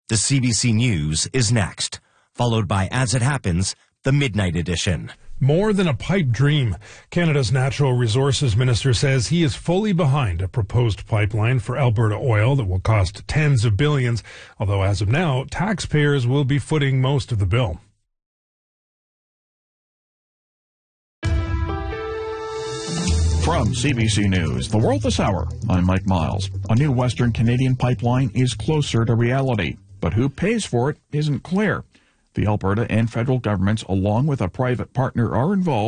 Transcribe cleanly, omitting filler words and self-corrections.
The CBC News is next, followed by As It Happens, the Midnight Edition. More than a pipe dream. Canada's Natural Resources Minister says he is fully behind a proposed pipeline for Alberta oil that will cost tens of billions, although as of now, taxpayers will be footing most of the bill. From CBC News, The World This Hour, I'm Mike Miles. A new Western Canadian pipeline is closer to reality, but who pays for it isn't clear. The Alberta and federal governments, along with a private partner, are involved